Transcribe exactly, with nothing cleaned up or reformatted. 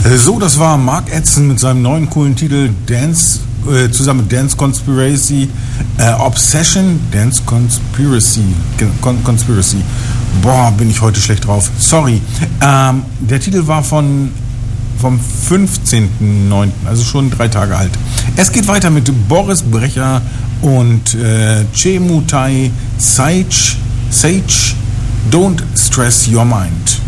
So, das war Mark Edson mit seinem neuen coolen Titel Dance, äh, zusammen mit Dance Conspiracy, äh, Obsession, Dance Conspiracy, Con- Conspiracy. Boah, bin ich heute schlecht drauf. Sorry. Ähm, der Titel war von vom fünfzehnten neunten, also schon drei Tage alt. Es geht weiter mit Boris Brecher und äh, Chemutai Sage, Sage, Don't Stress Your Mind.